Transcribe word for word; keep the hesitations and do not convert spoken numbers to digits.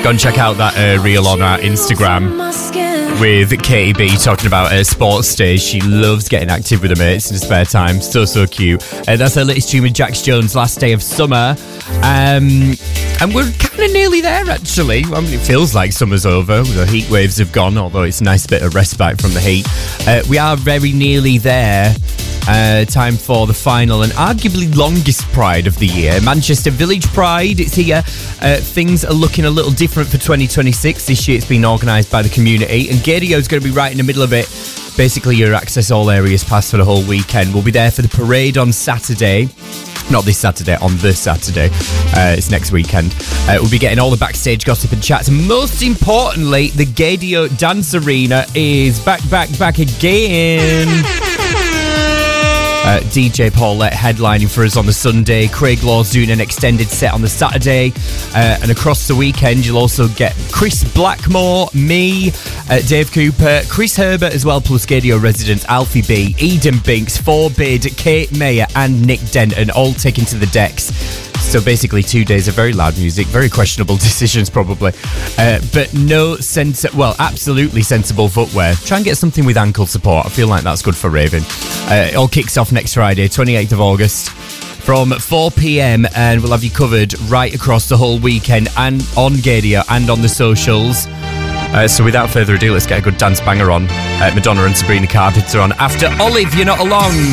Go and check out that uh, reel on our Instagram with Katie B talking about her sports day. She loves getting active with her mates in her spare time. So, so cute. Uh, that's her latest tune with Jax Jones, Last Day of Summer. Um, and we're kind of nearly there, actually. I mean, it feels like summer's over. The heat waves have gone, although it's a nice bit of respite from the heat. Uh, we are very nearly there. Uh, time for the final and arguably longest Pride of the year. Manchester Village Pride, it's here. Uh, things are looking a little different for twenty twenty-six. This year it's been organised by the community, and Gadio's going to be right in the middle of it. Basically, your access all areas pass for the whole weekend. We'll be there for the parade on Saturday. Not this Saturday, on this Saturday. Uh, it's next weekend. Uh, we'll be getting all the backstage gossip and chats. And most importantly, the Gadio Dance Arena is back, back, back again. Uh, D J Paulette headlining for us on the Sunday. Craig Law's doing an extended set on the Saturday. Uh, and across the weekend, you'll also get Chris Blackmore, me, uh, Dave Cooper, Chris Herbert as well, plus Gadio residents Alfie B, Eden Binks, Forbid, Kate Mayer, and Nick Denton, all taken to the decks. So basically two days of very loud music, very questionable decisions probably, uh, but no sense, well, absolutely sensible footwear. Try and get something with ankle support. I feel like that's good for raving. Uh, it all kicks off next Friday, twenty-eighth of August, from four p.m, and we'll have you covered right across the whole weekend and on Gadio and on the socials. Uh, so without further ado, let's get a good dance banger on. Uh, Madonna and Sabrina Carpenter on after Olive, You're Not Alone.